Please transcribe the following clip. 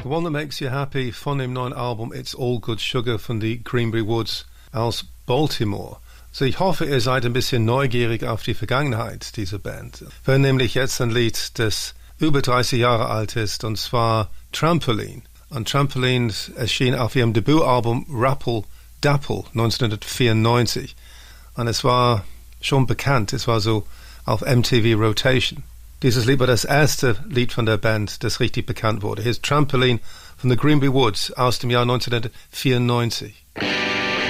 One That Makes You Happy von dem neuen Album It's All Good Sugar von die Greenberry Woods aus Baltimore. So, ich hoffe, ihr seid ein bisschen neugierig auf die Vergangenheit dieser Band. Wir hören nämlich jetzt ein Lied, das über 30 Jahre alt ist, und zwar Trampoline. Und Trampoline erschien auf ihrem Debütalbum Rapple Dapple 1994. Und es war schon bekannt, es war so auf MTV Rotation. Dieses Lied war das erste Lied von der Band, das richtig bekannt wurde. Hier ist Trampoline von The Greenberry Woods aus dem Jahr 1994.